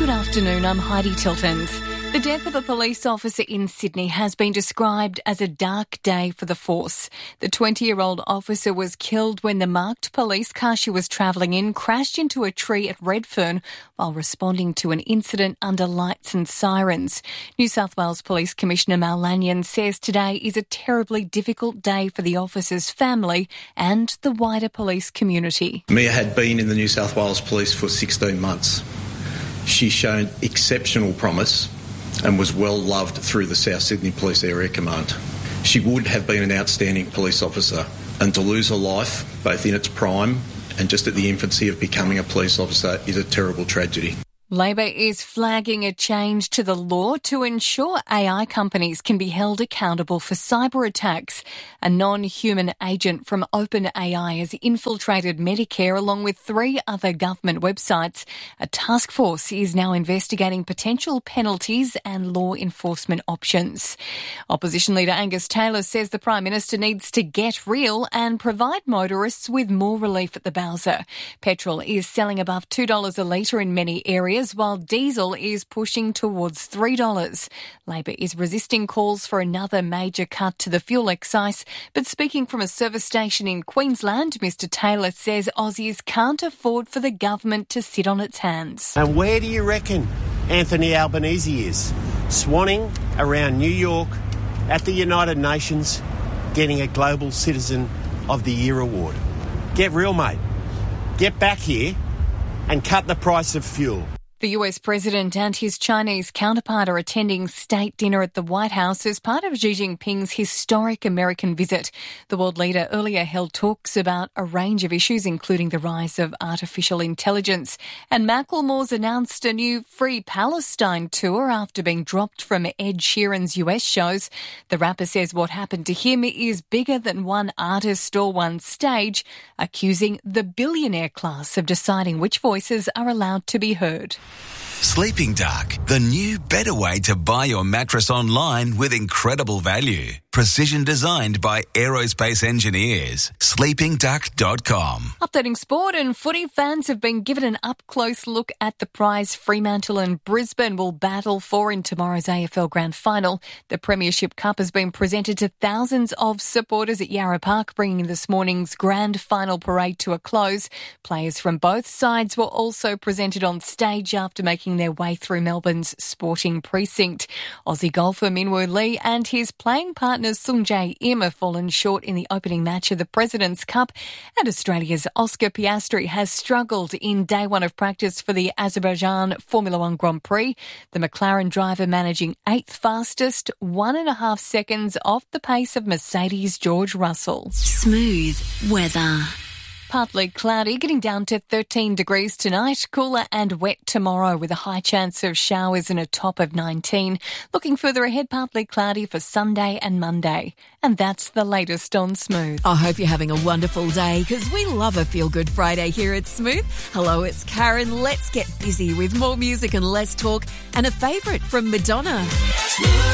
Good afternoon, I'm Heidi Tiltons. The death of a police officer in Sydney has been described as a dark day for the force. The 20-year-old officer was killed when the marked police car she was travelling in crashed into a tree at Redfern while responding to an incident under lights and sirens. New South Wales Police Commissioner Mal Lanyon says today is a terribly difficult day for the officer's family and the wider police community. Mia had been in the New South Wales Police for 16 months. She's shown exceptional promise and was well loved through the South Sydney Police Area Command. She would have been an outstanding police officer, and to lose her life, both in its prime and just at the infancy of becoming a police officer, is a terrible tragedy. Labor is flagging a change to the law to ensure AI companies can be held accountable for cyber attacks. A non-human agent from OpenAI has infiltrated Medicare along with 3 other government websites. A task force is now investigating potential penalties and law enforcement options. Opposition leader Angus Taylor says the Prime Minister needs to get real and provide motorists with more relief at the bowser. Petrol is selling above $2 a litre in many areas, while diesel is pushing towards $3. Labor is resisting calls for another major cut to the fuel excise, but speaking from a service station in Queensland, Mr Taylor says Aussies can't afford for the government to sit on its hands. And where do you reckon Anthony Albanese is? Swanning around New York at the United Nations, getting a Global Citizen of the Year award. Get real, mate. Get back here and cut the price of fuel. The US President and his Chinese counterpart are attending state dinner at the White House as part of Xi Jinping's historic American visit. The world leader earlier held talks about a range of issues, including the rise of artificial intelligence. And Macklemore's announced a new Free Palestine tour after being dropped from Ed Sheeran's US shows. The rapper says what happened to him is bigger than one artist or one stage, accusing the billionaire class of deciding which voices are allowed to be heard. Sleeping Dark, the new better way to buy your mattress online with incredible value. Precision designed by aerospace engineers. sleepingduck.com. Updating sport, and footy fans have been given an up-close look at the prize Fremantle and Brisbane will battle for in tomorrow's AFL Grand Final. The Premiership Cup has been presented to thousands of supporters at Yarra Park, bringing this morning's Grand Final parade to a close. Players from both sides were also presented on stage after making their way through Melbourne's sporting precinct. Aussie golfer Minwoo Lee and his playing partner Sung Jae Im have fallen short in the opening match of the President's Cup, and Australia's Oscar Piastri has struggled in day one of practice for the Azerbaijan Formula One Grand Prix. The McLaren driver managing 8th fastest, 1.5 seconds off the pace of Mercedes' George Russell. Smooth weather. Partly cloudy, getting down to 13 degrees tonight. Cooler and wet tomorrow with a high chance of showers and a top of 19. Looking further ahead, partly cloudy for Sunday and Monday. And that's the latest on Smooth. I hope you're having a wonderful day because we love a Feel Good Friday here at Smooth. Hello, it's Karen. Let's get busy with more music and less talk and a favourite from Madonna. Smooth.